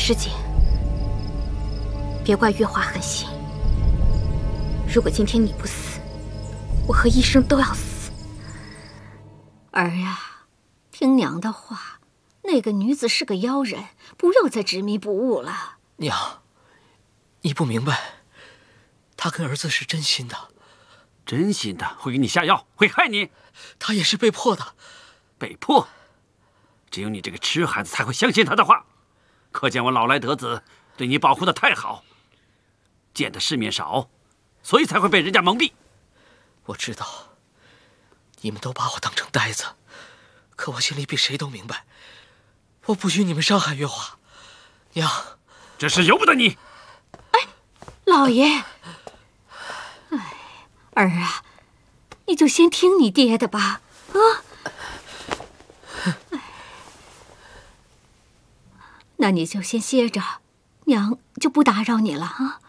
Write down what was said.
师姐，别怪月华狠心。如果今天你不死，我和医生都要死。 儿啊，听娘的话，那个女子是个妖人，不要再执迷不悟了。 娘，你不明白，她跟儿子是真心的。 真心的会给你下药，会害你。 她也是被迫的。 被迫？只有你这个痴孩子才会相信他的话。可见我老来得子对你保护的太好，见的世面少，所以才会被人家蒙蔽。 我知道，你们都把我当成呆子，可我心里比谁都明白，我不许你们伤害月华。娘， 这事由不得你。 哎，老爷，哎，儿啊，你就先听你爹的吧，啊。那你就先歇着，娘就不打扰你了啊。